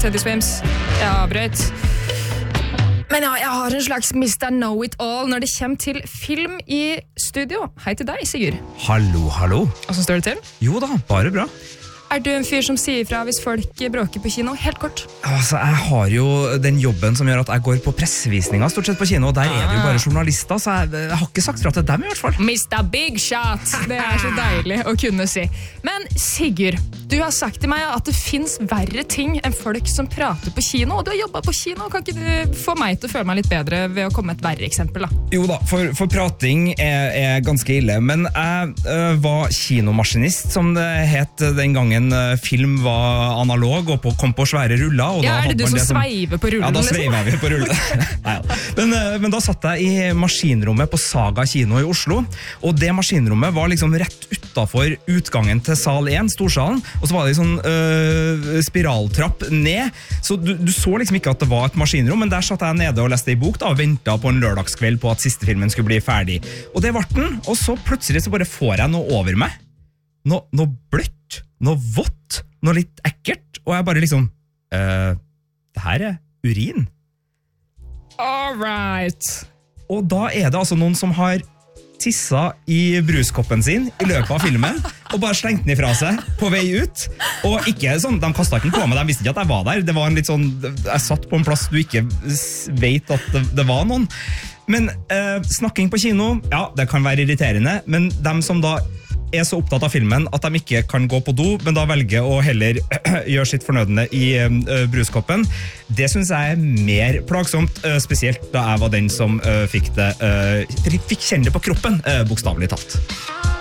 Teddy Swims. Jeg avbrøt. Men ja, jeg har en slags Mr. Know-it-all når det kommer til film i studio. Hei til deg, Sigurd. Hallo, hallo. Hvordan står det til? Jo da, bare bra. Er du en fyr som sier fra hvis folk bråker på kino? Helt kort. Altså, jeg har jo den jobben som gjør at jeg går på pressevisninger stort sett på kino, og der er det jo bare journalister, så jeg har ikke sagt fra til dem i hvert fall. Mr. Big Shot! Det er så deilig å kunne si. Men Sigurd, du har sagt til meg at det finnes verre ting enn folk som prater på kino, og du har jobbet på kino. Kan ikke du få meg til å føle meg litt bedre ved å komme med et verre eksempel, da? Jo da, for prating er ganske ille, men jeg var kinomaskinist, som det het den gangen film var analog og kom på svære ruller. Og ja, da er det du som sveiver på rullen? Ja, da sveiver vi på rullen. Men da satt jeg i maskinrommet på Saga kino i Oslo, og det maskinrommet var liksom rett utenfor utgangen til sal 1, storsalen, og så var det en sånn spiraltrapp ned, så du så liksom ikke at det var et maskinrom, men der satt jeg nede og leste i bok da, og ventet på en lørdagskveld på at siste filmen skulle bli ferdig. Og det ble den, og så plutselig så bare får jeg noe over meg. Noe bløtt, noe vått, noe litt ekkelt, og jeg bare liksom, det her er urin. All right. Og da er det altså noen som har tissa i bruskoppen sin i løpet av filmen, og bare slengt den ifra seg på vei ut, og ikke sånn, de kastet ikke den på meg, de visste ikke at jeg var der, det var en litt sånn, jeg satt på en plass du ikke vet at det var noen. Men snakking på kino, ja, det kan være irriterende, men dem som da er så opptatt av filmen at de ikke kan gå på do, men da velger å heller gjøre sitt fornødende i bruskoppen. Det synes jeg er mer plagsomt, spesielt da jeg var den som fikk kjenne det på kroppen, bokstavelig talt.